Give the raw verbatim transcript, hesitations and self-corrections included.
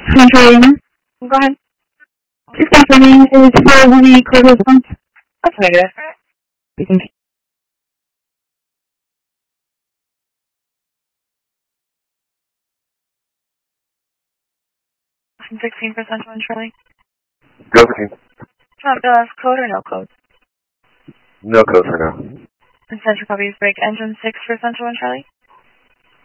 Central. Go ahead. Just confirming, is for any code response? That's negative. You can sixteen for Central and Shirley. Go for team. Um, uh, code or no code? No code for now. And Central copies break engine six for Central and Charlie.